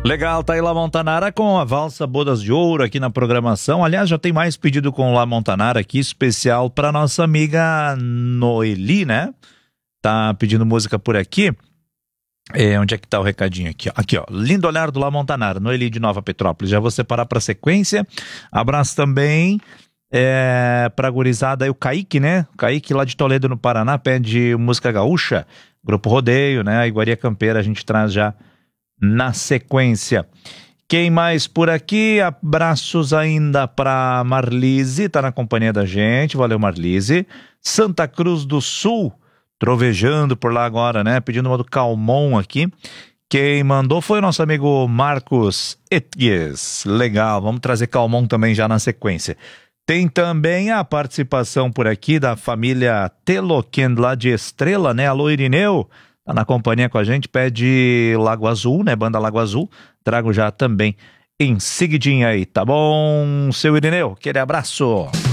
Legal, tá aí La Montanara com a valsa Bodas de Ouro aqui na programação. Aliás, já tem mais pedido com La Montanara aqui, especial para nossa amiga Noeli, né? Tá pedindo música por aqui. Onde é que tá o recadinho aqui? Aqui, ó. Lindo olhar do La Montanara, Noeli de Nova Petrópolis. Já vou separar pra sequência. Abraço também pra gurizada aí, o Kaique, né? O Kaique lá de Toledo, no Paraná, pede música gaúcha. Grupo Rodeio, né? A Iguaria Campeira a gente traz já na sequência. Quem mais por aqui? Abraços ainda pra Marlise, tá na companhia da gente. Valeu, Marlise. Santa Cruz do Sul, trovejando por lá agora, né? Pedindo uma do Calmon aqui. Quem mandou foi o nosso amigo Marcos Etgues. Legal, vamos trazer Calmon também já na sequência. Tem também a participação por aqui da família Teloquén lá de Estrela, né? Alô, Irineu, tá na companhia com a gente, pede Lago Azul, né? Banda Lago Azul. Trago já também em seguidinha aí, tá bom, seu Irineu? Aquele abraço.